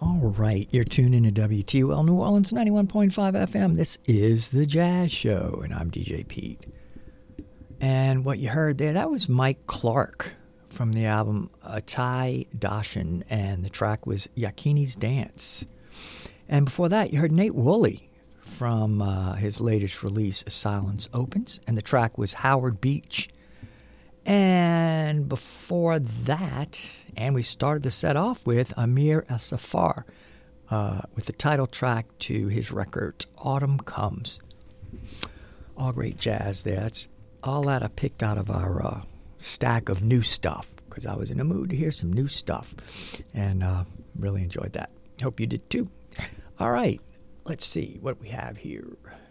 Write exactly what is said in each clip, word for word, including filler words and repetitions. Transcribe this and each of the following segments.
All right, you're tuned in to W T U L New Orleans ninety-one point five F M. This is The Jazz Show, and I'm D J Pete. And what you heard there, that was Mike Clark from the album Atai Dashin, and the track was Yakini's Dance. And before that, you heard Nate Woolley from uh, his latest release, Silence Opens, and the track was Howard Beach. And before that, and we started the set off with Amir El-Safar uh, with the title track to his record, Autumn Comes. All great jazz there. That's all that I picked out of our uh, stack of new stuff, because I was in the mood to hear some new stuff, and uh, really enjoyed that. Hope you did too. All right, let's see what we have here.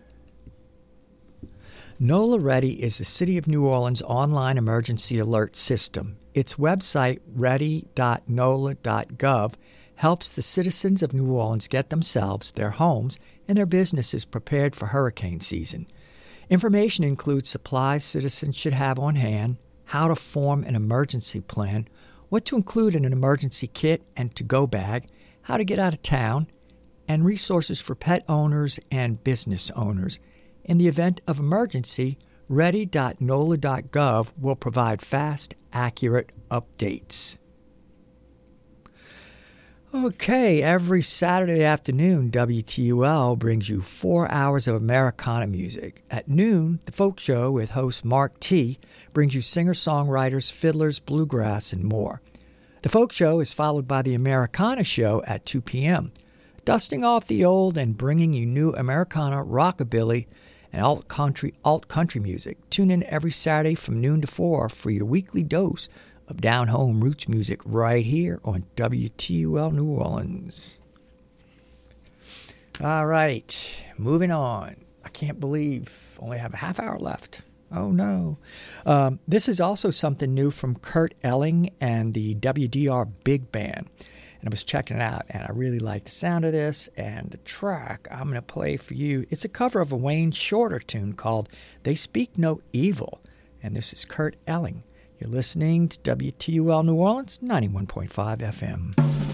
NOLA Ready is the City of New Orleans online emergency alert system. Its website, ready dot nola dot gov, helps the citizens of New Orleans get themselves, their homes, and their businesses prepared for hurricane season. Information includes supplies citizens should have on hand, how to form an emergency plan, what to include in an emergency kit and to-go bag, how to get out of town, and resources for pet owners and business owners. In the event of emergency, ready dot nola dot gov will provide fast, accurate updates. Okay, every Saturday afternoon, W T U L brings you four hours of Americana music. At noon, The Folk Show with host Mark T. brings you singer-songwriters, fiddlers, bluegrass, and more. The Folk Show is followed by The Americana Show at two p.m., dusting off the old and bringing you new Americana, rockabilly, and alt-country alt-country music. Tune in every Saturday from noon to four for your weekly dose of down-home roots music right here on W T U L New Orleans. All right, moving on. I can't believe I only have a half hour left. Oh, no. Um, this is also something new from Kurt Elling and the W D R Big Band. And I was checking it out, and I really like the sound of this. And the track I'm going to play for you, it's a cover of a Wayne Shorter tune called They Speak No Evil. And this is Kurt Elling. You're listening to W T U L New Orleans, ninety-one point five F M.